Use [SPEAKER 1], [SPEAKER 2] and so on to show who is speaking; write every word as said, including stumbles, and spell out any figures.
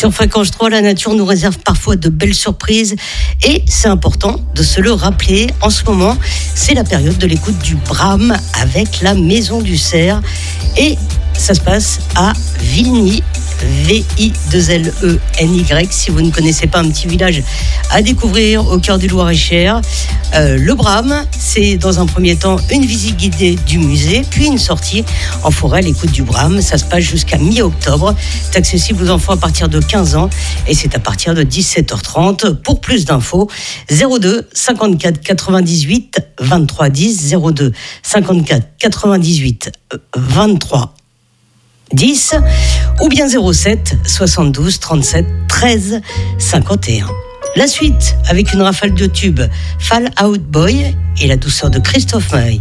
[SPEAKER 1] Sur Fréquence trois, la nature nous réserve parfois de belles surprises et c'est important de se le rappeler. En ce moment, c'est la période de l'écoute du Brame avec la Maison du Cerf et ça se passe à Vigny. V I deux L E N Y, si vous ne connaissez pas, un petit village à découvrir au cœur du Loir-et-Cher. Euh, le Brame, c'est dans un premier temps une visite guidée du musée, puis une sortie en forêt à l'écoute du Brame. Ça se passe jusqu'à mi-octobre. C'est accessible aux enfants à partir de quinze ans et c'est à partir de dix-sept heures trente. Pour plus d'infos, zéro deux cinquante-quatre quatre-vingt-dix-huit vingt-trois dix, zéro deux cinquante-quatre quatre-vingt-dix-huit vingt-trois dix ou bien zéro sept soixante-douze trente-sept treize cinquante et un. La suite avec une rafale de tubes, Fall Out Boy et la douceur de Christophe Maé.